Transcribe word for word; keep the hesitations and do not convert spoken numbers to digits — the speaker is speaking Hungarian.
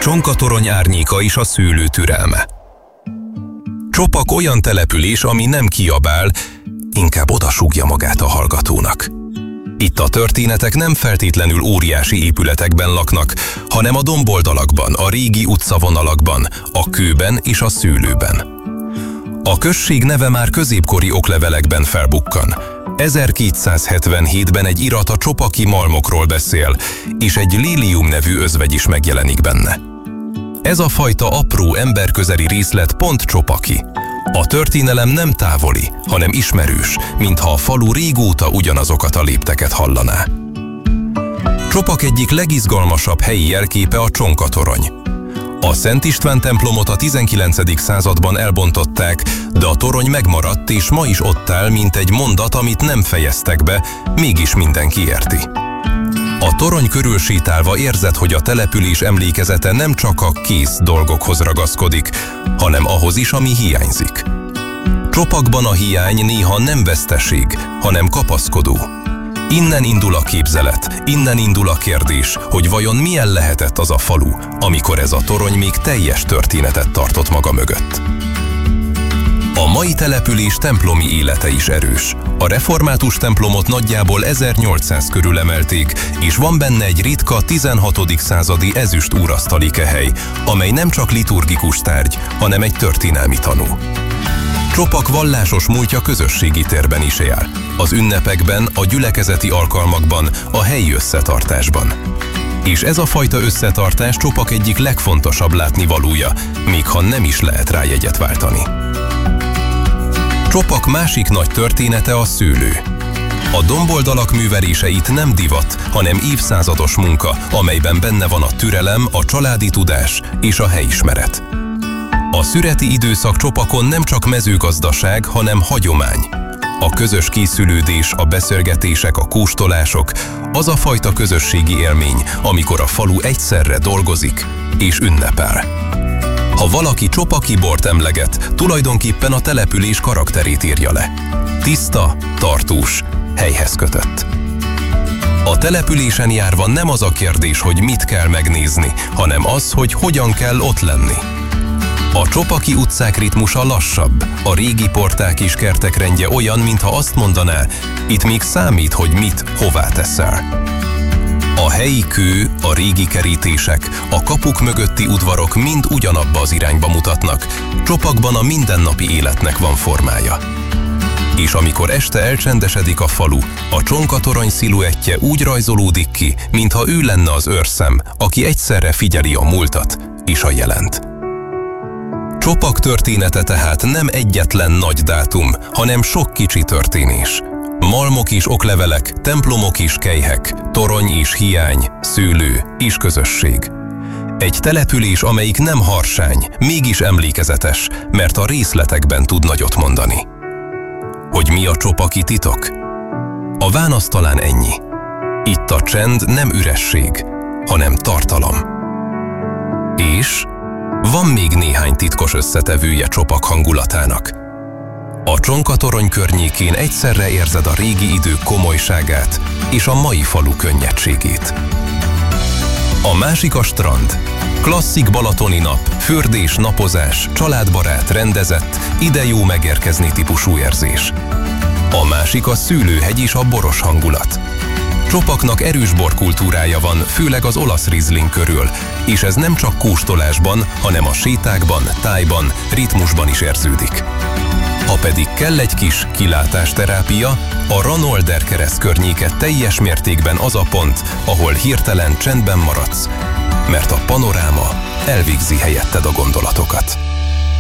Csonkatorony árnyéka és a szőlő türelme. Csopak olyan település, ami nem kiabál, inkább odasúgja magát a hallgatónak. Itt a történetek nem feltétlenül óriási épületekben laknak, hanem a domboldalakban, a régi utcavonalakban, a kőben és a szőlőben. A község neve már középkori oklevelekben felbukkan. ezerkétszázhetvenhétben egy irat a csopaki malmokról beszél, és egy lílium nevű özvegy is megjelenik benne. Ez a fajta apró emberközeli részlet pont csopaki. A történelem nem távoli, hanem ismerős, mintha a falu régóta ugyanazokat a lépteket hallaná. Csopak egyik legizgalmasabb helyi jelképe a Csonkatorony. A Szent István templomot a tizenkilencedik században elbontották, de a torony megmaradt, és ma is ott áll, mint egy mondat, amit nem fejeztek be, mégis mindenki érti. A torony körül sétálva érzed, hogy a település emlékezete nem csak a kész dolgokhoz ragaszkodik, hanem ahhoz is, ami hiányzik. Csopakban a hiány néha nem veszteség, hanem kapaszkodó. Innen indul a képzelet, innen indul a kérdés, hogy vajon milyen lehetett az a falu, amikor ez a torony még teljes történetet tartott maga mögött. A mai település templomi élete is erős. A református templomot nagyjából ezernyolcszáz körül emelték, és van benne egy ritka tizenhatodik századi ezüst úrasztali kehely, amely nem csak liturgikus tárgy, hanem egy történelmi tanú. Csopak vallásos múltja közösségi térben is él. Az ünnepekben, a gyülekezeti alkalmakban, a helyi összetartásban. És ez a fajta összetartás Csopak egyik legfontosabb látnivalója, még ha nem is lehet rá jegyet váltani. Csopak másik nagy története a szőlő. A domboldalak műveléseit nem divat, hanem évszázados munka, amelyben benne van a türelem, a családi tudás és a helyismeret. A szüreti időszak Csopakon nem csak mezőgazdaság, hanem hagyomány. A közös készülődés, a beszélgetések, a kóstolások, az a fajta közösségi élmény, amikor a falu egyszerre dolgozik és ünnepel. Ha valaki csopaki bort emleget, tulajdonképpen a település karakterét írja le. Tiszta, tartós, helyhez kötött. A településen járva nem az a kérdés, hogy mit kell megnézni, hanem az, hogy hogyan kell ott lenni. A csopaki utcák ritmusa lassabb, a régi porták és kertek rendje olyan, mintha azt mondaná, itt még számít, hogy mit, hová teszel. A helyi kő, a régi kerítések, a kapuk mögötti udvarok mind ugyanabba az irányba mutatnak, Csopakban a mindennapi életnek van formája. És amikor este elcsendesedik a falu, a Csonkatorony sziluettje úgy rajzolódik ki, mintha ő lenne az őrszem, aki egyszerre figyeli a múltat és a jelent. Csopak története tehát nem egyetlen nagy dátum, hanem sok kicsi történés. Malmok és oklevelek, templomok és kelyhek, torony és hiány, szőlő és közösség. Egy település, amelyik nem harsány, mégis emlékezetes, mert a részletekben tud nagyot mondani. Hogy mi a csopaki titok? A válasz talán ennyi. Itt a csend nem üresség, hanem tartalom. És van még néhány titkos összetevője Csopak hangulatának. A Csonkatorony környékén egyszerre érzed a régi idők komolyságát és a mai falu könnyedségét. A másik a strand. Klasszik balatoni nap, fürdés, napozás, családbarát, rendezett, ide jó megérkezni típusú érzés. A másik a szőlőhegy és a boros hangulat. Csopaknak erős borkultúrája van, főleg az olasz rizling körül, és ez nem csak kóstolásban, hanem a sétákban, tájban, ritmusban is érződik. Ha pedig kell egy kis kilátásterápia, a Ranolder kereszt környéke teljes mértékben az a pont, ahol hirtelen csendben maradsz, mert a panoráma elvégzi helyetted a gondolatokat.